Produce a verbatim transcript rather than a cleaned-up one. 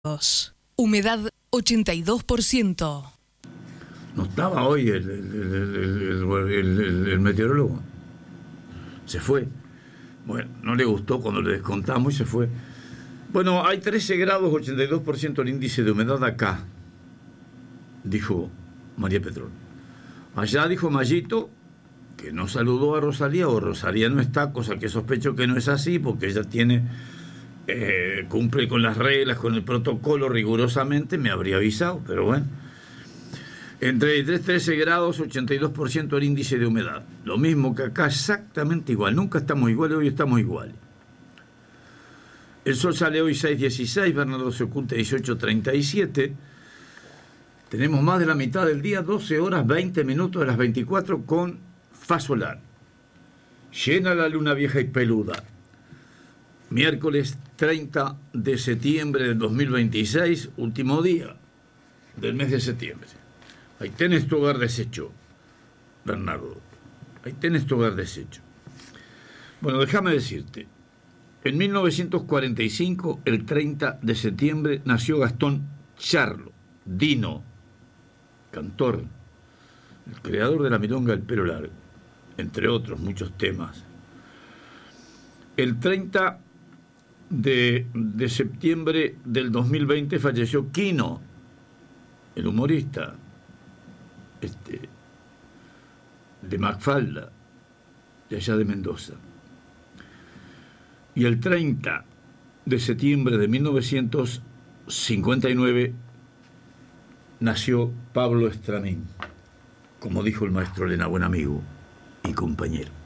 Humedad ochenta y dos por ciento. No estaba hoy el, el, el, el, el, el, el meteorólogo. Se fue. Bueno, no le gustó cuando le descontamos y se fue. Bueno, hay trece grados, ochenta y dos por ciento el índice de humedad acá, dijo María Petrón. Allá dijo Mayito, que no saludó a Rosalía, o Rosalía no está, cosa que sospecho que no es así, porque ella tiene, eh, cumple con las reglas, con el protocolo rigurosamente, me habría avisado, pero bueno. Entre trece grados, ochenta y dos por ciento el índice de humedad. Lo mismo que acá, exactamente igual. Nunca estamos iguales, hoy estamos iguales. El sol sale hoy seis dieciséis, Bernardo se oculta dieciocho treinta y siete. Tenemos más de la mitad del día, doce horas veinte minutos de las veinticuatro con faz solar. Llena la luna vieja y peluda. Miércoles treinta de septiembre del dos mil veintiséis, último día del mes de septiembre. Ahí tenés tu hogar deshecho, Bernardo. Ahí tenés tu hogar deshecho. Bueno, déjame decirte. En mil novecientos cuarenta y cinco, el treinta de septiembre, nació Gastón Charlo, Dino, cantor, el creador de la milonga El Pelo Largo, entre otros muchos temas. El treinta de septiembre del dos mil veinte falleció Quino, el humorista, este, de Mafalda, de allá de Mendoza. Y el treinta de septiembre de mil novecientos cincuenta y nueve nació Pablo Estramín, como dijo el maestro Elena, buen amigo y compañero.